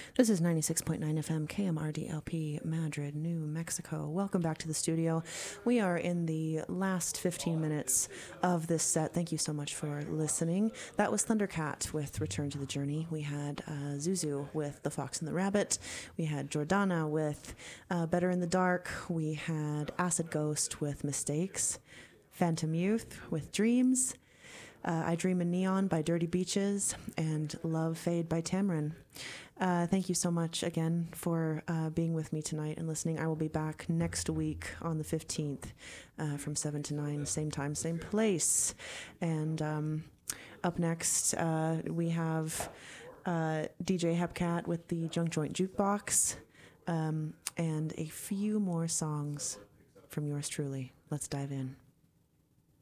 This is 96.9 FM KMRDLP Madrid, New Mexico. Welcome back to the studio. We are in the last 15 minutes of this set. Thank you so much for listening. That was Thundercat with Return to the Journey. We had Zuzu with The Fox and the Rabbit. We had Jordana with Better in the Dark. We had Acid Ghost with Mistakes. Phantom Youth with Dreams. I Dream in Neon by Dirty Beaches, and Love Fade by Tamarin. Thank you so much again for being with me tonight and listening. I will be back next week on the 15th from 7 to 9, same time, same place. And up next, we have DJ Hepcat with the Junk Joint Jukebox, and a few more songs from yours truly. Let's dive in.